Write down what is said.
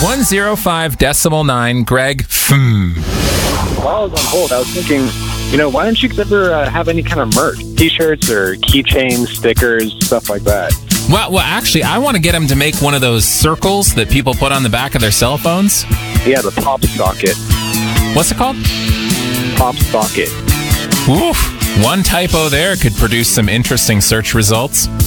105.9, Greg. While I was on hold, I was thinking, why don't you ever have any kind of merch? T-shirts or keychains, stickers, stuff like that. Well, actually, I want to get him to make one of those circles that people put on the back of their cell phones. Yeah, the Pop Socket. What's it called? Pop Socket. Oof. One typo there could produce some interesting search results.